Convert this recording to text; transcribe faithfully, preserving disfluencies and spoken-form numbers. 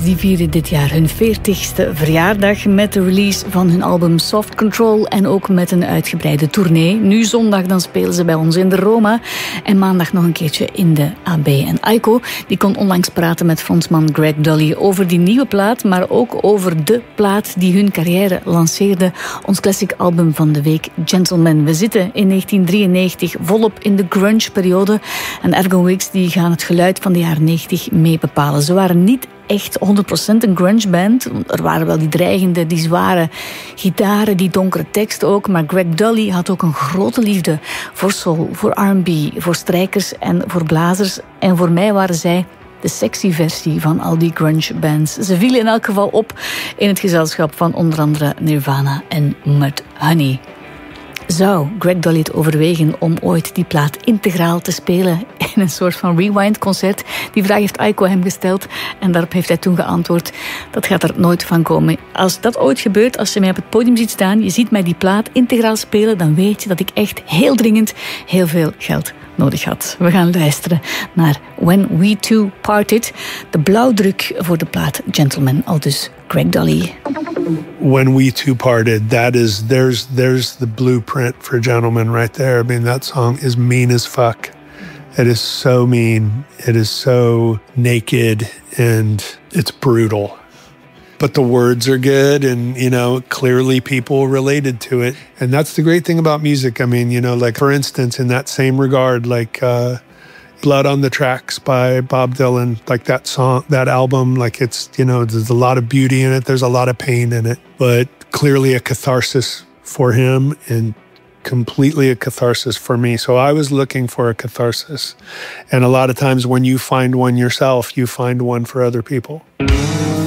die vieren dit jaar hun veertigste verjaardag met de release van hun album Soft Control en ook met een uitgebreide tournee. Nu zondag dan spelen ze bij ons in de Roma en maandag nog een keertje in de A B. En Aiko die kon onlangs praten met frontman Greg Dulli over die nieuwe plaat, maar ook over de plaat die hun carrière lanceerde. Ons classic album van de week, Gentleman. We zitten in negentien drieënnegentig volop in de grunge-periode en Ergo Wix die gaan het geluid van de jaren negentig mee bepalen. Ze waren niet echt honderd procent een grunge band. Er waren wel die dreigende, die zware gitaren, die donkere tekst ook. Maar Greg Dulli had ook een grote liefde voor soul, voor R en B, voor strijkers en voor blazers. En voor mij waren zij de sexy versie van al die grunge bands. Ze vielen in elk geval op in het gezelschap van onder andere Nirvana en Mudhoney. Zou Greg Dulli het overwegen om ooit die plaat integraal te spelen in een soort van rewind-concert? Die vraag heeft Aiko hem gesteld en daarop heeft hij toen geantwoord: dat gaat er nooit van komen. Als dat ooit gebeurt, als je mij op het podium ziet staan, je ziet mij die plaat integraal spelen, dan weet je dat ik echt heel dringend heel veel geld nodig had. We gaan luisteren naar When We Two Parted, de blauwdruk voor de plaat Gentleman, aldus Greg Dulli. When We Two Parted, that is, there's there's the blueprint for Gentleman right there. I mean, that song is mean as fuck. It is so mean. It is so naked and it's brutal. But the words are good and, you know, clearly people related to it. And that's the great thing about music. I mean, you know, like, for instance, in that same regard, like uh, Blood on the Tracks by Bob Dylan, like that song, that album, like it's, you know, there's a lot of beauty in it. There's a lot of pain in it, but clearly a catharsis for him and completely a catharsis for me. So I was looking for a catharsis. And a lot of times when you find one yourself, you find one for other people.